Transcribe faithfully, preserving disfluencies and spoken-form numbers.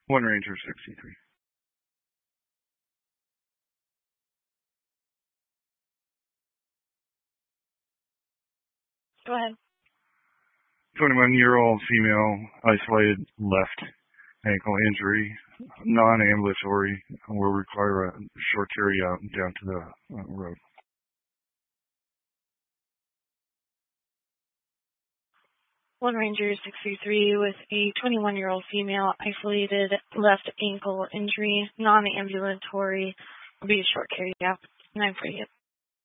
One Ranger sixty-three. Go ahead. twenty-one-year-old female, isolated left ankle injury, non-ambulatory, will require a short carry out down to the uh, road. One Ranger sixty-three with a twenty-one-year-old female, isolated left ankle injury, non-ambulatory, will be a short carry out. nine forty-eight.